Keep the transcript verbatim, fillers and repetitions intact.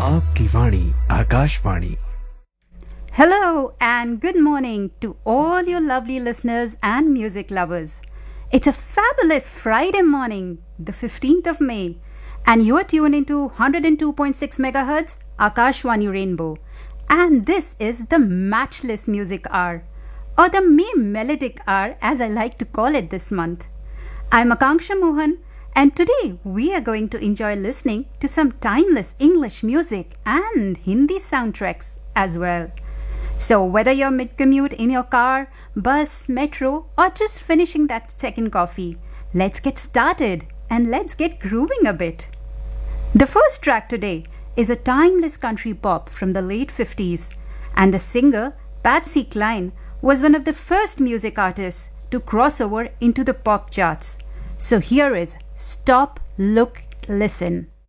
आपकी वाणी Akashvani. Hello and good morning to all you lovely listeners and music lovers. It's a fabulous Friday morning, the fifteenth of May, and you are tuned into one hundred two point six megahertz Akashwani Rainbow. And this is the Matchless Music Hour, or the May Melodic Hour as I like to call it this month. I'm Akanksha Mohan, and today we are going to enjoy listening to some timeless English music and Hindi soundtracks as well. So whether you're mid-commute in your car, bus, metro, or just finishing that second coffee, let's get started and let's get grooving a bit. The first track today is a timeless country pop from the late fifties, and the singer, Patsy Cline, was one of the first music artists to cross over into the pop charts. So here is Stop, Look, Listen.